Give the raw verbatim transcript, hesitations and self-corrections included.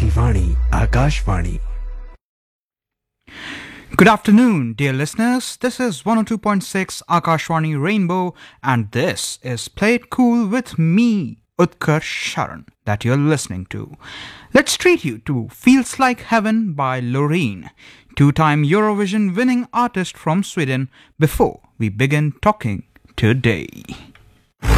Vani Akashvani. Good afternoon, dear listeners. This is one oh two point six Akashwani Rainbow, and this is Play It Cool with me, Utkarsh Sharan, that you're listening to. Let's treat you to Feels Like Heaven by Loreen, two-time Eurovision winning artist from Sweden, before we begin talking today.